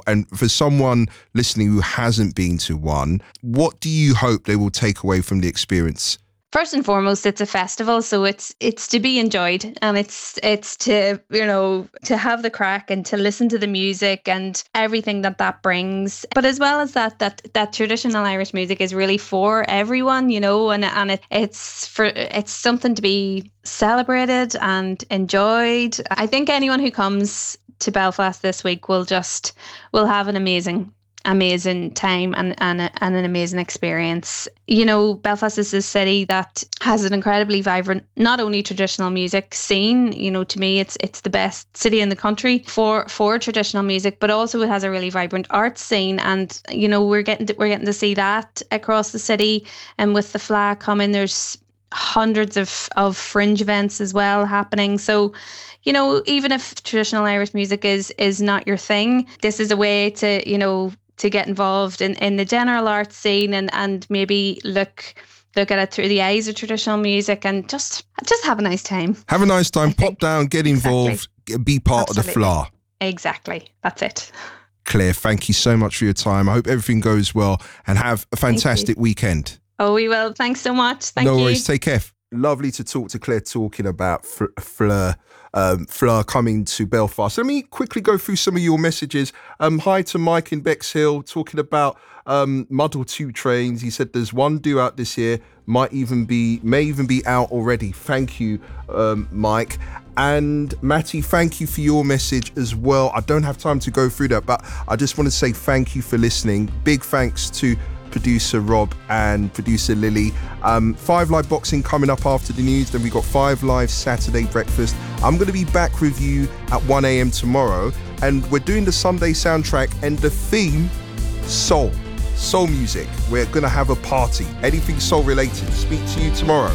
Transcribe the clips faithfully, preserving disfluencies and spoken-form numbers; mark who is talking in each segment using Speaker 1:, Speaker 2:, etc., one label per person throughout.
Speaker 1: And for someone listening who hasn't been to one, what do you hope they will take away from the experience?
Speaker 2: First and foremost, it's a festival, so it's it's to be enjoyed, and it's it's to, you know, to have the crack and to listen to the music and everything that that brings. But as well as that, that that traditional Irish music is really for everyone, you know, and and it, it's for it's something to be celebrated and enjoyed. I think anyone who comes to Belfast this week will just will have an amazing. amazing time and, and, and an amazing experience. You know, Belfast is a city that has an incredibly vibrant, not only traditional music scene, you know, to me it's it's the best city in the country for for traditional music, but also it has a really vibrant arts scene, and you know, we're getting to, we're getting to see that across the city. And with the F L A coming, there's hundreds of of fringe events as well happening. So, you know, even if traditional Irish music is is not your thing, this is a way to, you know, to get involved in, in the general arts scene and, and maybe look look at it through the eyes of traditional music and just just have a nice time.
Speaker 1: Have a nice time, pop down, get involved, exactly. Be part Absolutely. Of the F L A. Exactly,
Speaker 2: that's it.
Speaker 1: Claire, thank you so much for your time. I hope everything goes well and have a fantastic weekend.
Speaker 2: Oh, we will. Thanks so much. Thank
Speaker 1: no
Speaker 2: you.
Speaker 1: No worries, take care. Lovely to talk to Claire talking about Fleur. Um, Fleur coming to Belfast. Let me quickly go through some of your messages. Um, hi to Mike in Bexhill talking about um, Muddle two trains. He said there's one due out this year, might even be, may even be out already. Thank you, um, Mike. And Matty, thank you for your message as well. I don't have time to go through that, but I just want to say thank you for listening. Big thanks to producer Rob and producer Lily. Um, Five Live Boxing coming up after the news. Then we got Five Live Saturday Breakfast. I'm going to be back with you at one a.m. tomorrow, and we're doing the Sunday soundtrack and the theme, soul, soul music. We're going to have a party, anything soul related. Speak to you tomorrow.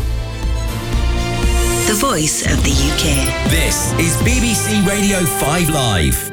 Speaker 3: The voice of the U K.
Speaker 4: This is B B C Radio five Live.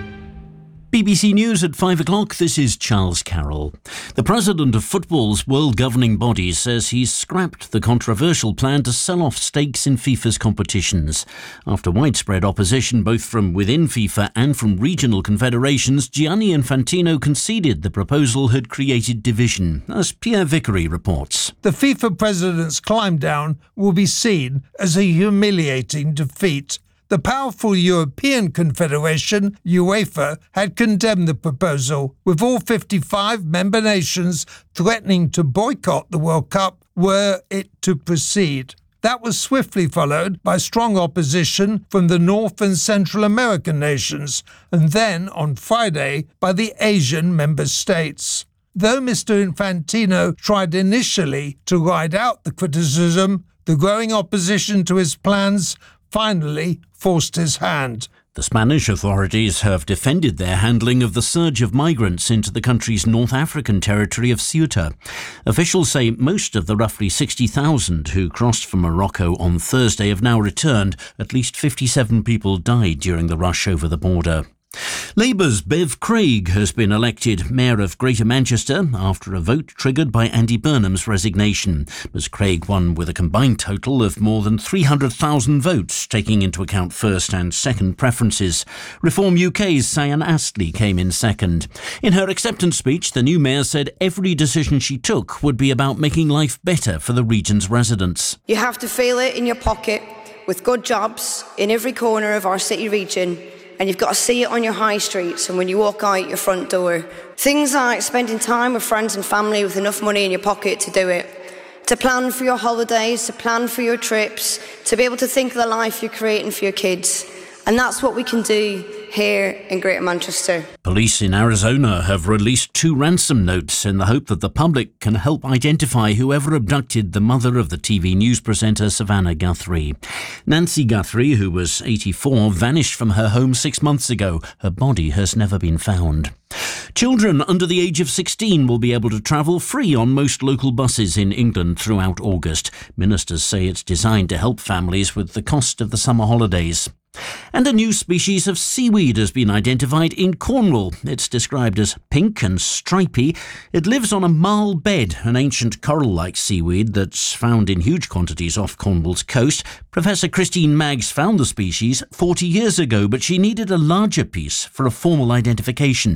Speaker 5: B B C News at five o'clock, this is Charles Carroll. The president of football's world governing body says he's scrapped the controversial plan to sell off stakes in FIFA's competitions. After widespread opposition both from within FIFA and from regional confederations, Gianni Infantino conceded the proposal had created division, as Pierre Vickery reports.
Speaker 6: The FIFA president's climb down will be seen as a humiliating defeat. The powerful European Confederation, UEFA, had condemned the proposal, with all fifty-five member nations threatening to boycott the World Cup were it to proceed. That was swiftly followed by strong opposition from the North and Central American nations, and then, on Friday, by the Asian member states. Though Mister Infantino tried initially to ride out the criticism, the growing opposition to his plans finally forced his hand.
Speaker 5: The Spanish authorities have defended their handling of the surge of migrants into the country's North African territory of Ceuta. Officials say most of the roughly sixty thousand who crossed from Morocco on Thursday have now returned. At least fifty-seven people died during the rush over the border. Labour's Bev Craig has been elected Mayor of Greater Manchester after a vote triggered by Andy Burnham's resignation. Ms Craig won with a combined total of more than three hundred thousand votes, taking into account first and second preferences. Reform U K's Cyan Astley came in second. In her acceptance speech, the new mayor said every decision she took would be about making life better for the region's residents.
Speaker 7: You have to feel it in your pocket with good jobs in every corner of our city region. And you've got to see it on your high streets and when you walk out your front door. Things like spending time with friends and family with enough money in your pocket to do it. To plan for your holidays, to plan for your trips, to be able to think of the life you're creating for your kids. And that's what we can do here in Greater Manchester.
Speaker 5: Police in Arizona have released two ransom notes in the hope that the public can help identify whoever abducted the mother of the T V news presenter Savannah Guthrie. Nancy Guthrie, who was eighty-four, vanished from her home six months ago. Her body has never been found. Children under the age of sixteen will be able to travel free on most local buses in England throughout August. Ministers say it's designed to help families with the cost of the summer holidays. And a new species of seaweed has been identified in Cornwall. It's described as pink and stripy. It lives on a marl bed, an ancient coral-like seaweed that's found in huge quantities off Cornwall's coast. Professor Christine Maggs found the species forty years ago, but she needed a larger piece for a formal identification.